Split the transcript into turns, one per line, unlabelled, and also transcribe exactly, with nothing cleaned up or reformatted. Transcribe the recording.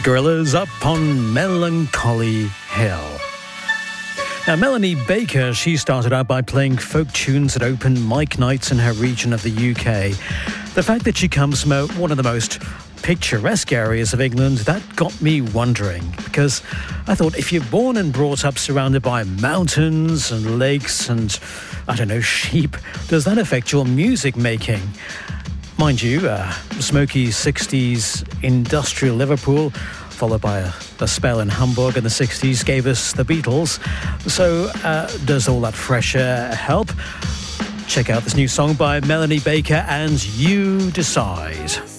Gorillaz up on Melancholy Hill. Now, Melanie Baker, she started out by playing folk tunes at open mic nights in her region of the U K. The fact that she comes from a, one of the most picturesque areas of England, that got me wondering, because I thought, if you're born and brought up surrounded by mountains and lakes and, I don't know, sheep, does that affect your music making? Mind you, uh, smoky sixties industrial Liverpool, followed by a, a spell in Hamburg in the sixties, gave us the Beatles. So uh, does all that fresh air help? Check out this new song by Melanie Baker and You Decide.